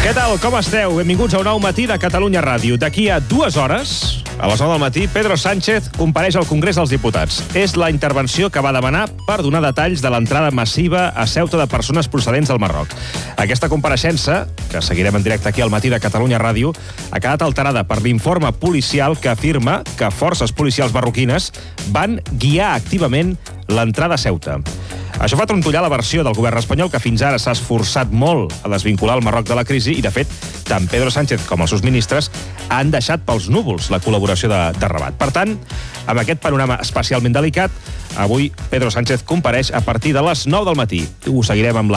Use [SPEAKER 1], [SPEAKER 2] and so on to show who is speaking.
[SPEAKER 1] Què tal, com esteu? Benvinguts a un nou matí de Catalunya Ràdio. D'aquí a 2 hores, a les 9 del matí, Pedro Sánchez compareix al Congrés dels Diputats. És la intervenció que va demanar per donar detalls de l'entrada massiva a Ceuta de persones procedents del Marroc. Aquesta compareixença, que seguirem en directe aquí al matí de Catalunya Ràdio, ha quedat alterada per l'informe policial que afirma que forces policials marroquines van guiar activament l'entrada a Ceuta. Això fa trontollar la versió del govern espanyol, que fins ara s'ha esforçat molt a desvincular el Marroc de la crisi i, de fet, tant Pedro Sánchez com els seus ministres han deixat pels núvols la col·laboració de Rabat. Per tant, amb aquest panorama especialment delicat, avui Pedro Sánchez compareix a partir de les 9 del matí. Ho seguirem amb